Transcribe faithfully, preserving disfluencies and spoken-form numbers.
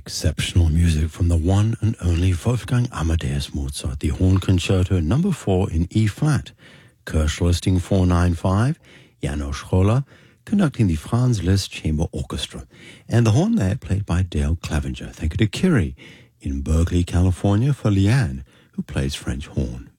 Exceptional music from the one and only Wolfgang Amadeus Mozart, the Horn Concerto number four in E-flat, Kirsch Listing four ninety-five, Janos Scholler, conducting the Franz Liszt Chamber Orchestra, and the horn there played by Dale Clevenger. Thank you to Kiri in Berkeley, California, for Leanne, who plays French horn.